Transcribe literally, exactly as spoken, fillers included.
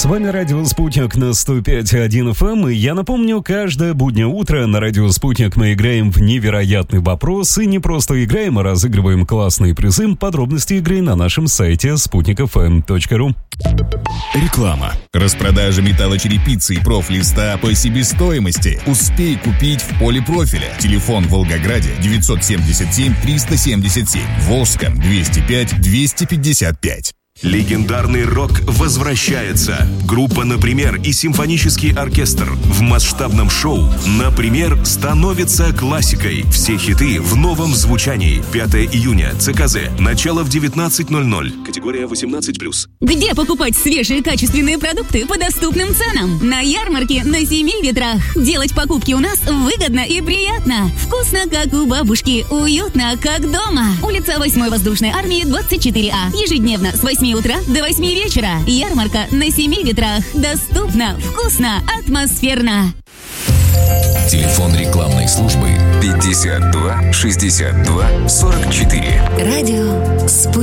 С вами радио «Спутник» на сто пять и один эф эм. И я напомню, каждое буднее утро на радио «Спутник» мы играем в невероятный вопрос. И не просто играем, а разыгрываем классные призы. Подробности игры на нашем сайте спутник эф эм точка ру. Реклама. Распродажа металлочерепицы и профлиста по себестоимости. Успей купить в поле профиля. Телефон в Волгограде девятьсот семьдесят семь триста семьдесят семь. В Волжском двести пять двести пятьдесят пять. Легендарный рок возвращается. Группа «Например» и симфонический оркестр в масштабном шоу «Например» становится классикой. Все хиты в новом звучании. пятого июня. ЦКЗ. Начало в девятнадцать ноль ноль. Категория восемнадцать плюс. Где покупать свежие качественные продукты по доступным ценам? На ярмарке на Семи Ветрах. Делать покупки у нас выгодно и приятно. Вкусно, как у бабушки. Уютно, как дома. Улица восьмой воздушной армии, двадцать четыре А. Ежедневно с восьми утра до восьми вечера. Ярмарка на Семи Ветрах. Доступно, вкусно, атмосферно. Телефон рекламной службы пятьдесят два шестьдесят два сорок четыре. Радио «Спутник».